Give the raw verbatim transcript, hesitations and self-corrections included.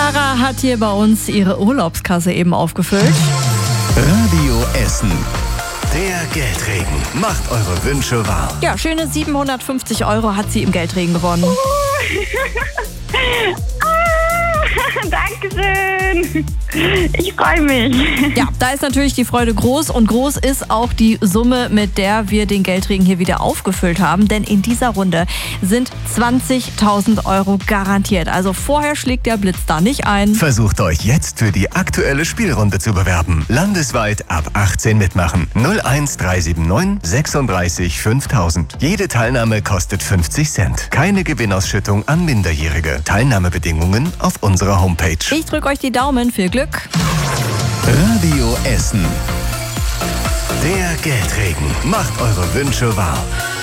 Sarah hat hier bei uns ihre Urlaubskasse eben aufgefüllt. Radio Essen. Der Geldregen macht eure Wünsche wahr. Ja, schöne siebenhundertfünfzig Euro hat sie im Geldregen gewonnen. Dankeschön. Ich freue mich. Ja, da ist natürlich die Freude groß und groß ist auch die Summe, mit der wir den Geldregen hier wieder aufgefüllt haben. Denn in dieser Runde sind zwanzigtausend Euro garantiert. Also vorher schlägt der Blitz da nicht ein. Versucht euch jetzt für die aktuelle Spielrunde zu bewerben. Landesweit ab achtzehn mitmachen. null eins drei sieben neun sechsunddreißig fünftausend. Jede Teilnahme kostet fünfzig Cent. Keine Gewinnausschüttung an Minderjährige. Teilnahmebedingungen auf unserer Homepage. Ich drücke euch die Daumen. Viel Glück. Radio Essen. Der Geldregen macht eure Wünsche wahr.